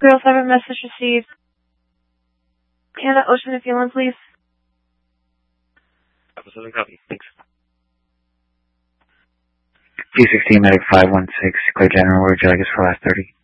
307 message received. Canada Ocean, if you want, please. Alpha 7 copy. Thanks. P16 Medic 516, clear general, where would you like us for last 30?